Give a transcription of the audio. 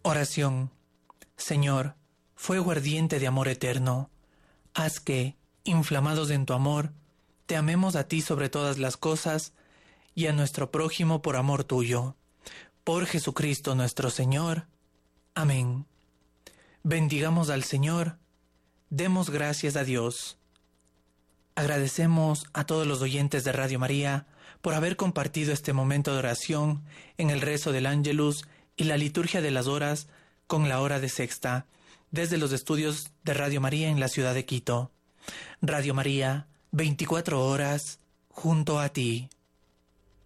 Oración. Señor, fuego ardiente de amor eterno, haz que, inflamados en tu amor, te amemos a ti sobre todas las cosas y a nuestro prójimo por amor tuyo. Por Jesucristo nuestro Señor. Amén. Bendigamos al Señor, demos gracias a Dios. Agradecemos a todos los oyentes de Radio María por haber compartido este momento de oración en el rezo del Ángelus y la liturgia de las horas con la hora de sexta, desde los estudios de Radio María en la ciudad de Quito. Radio María, 24 horas, junto a ti.